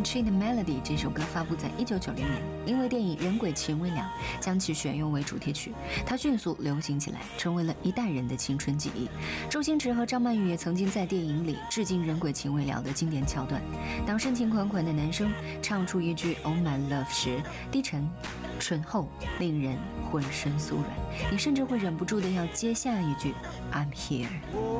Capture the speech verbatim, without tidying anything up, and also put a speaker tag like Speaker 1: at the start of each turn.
Speaker 1: Cheat Melody》这首歌发布在一九九零年，因为电影《人鬼情未了》将其选用为主题曲，它迅速流行起来，成为了一代人的青春记忆。周星驰和张曼玉也曾经在电影里致敬《人鬼情未了》的经典桥段。当深情款款的男生唱出一句 "Oh my love" 时，低沉、醇厚，令人浑身酥软，你甚至会忍不住的要接下一句 "I'm here"。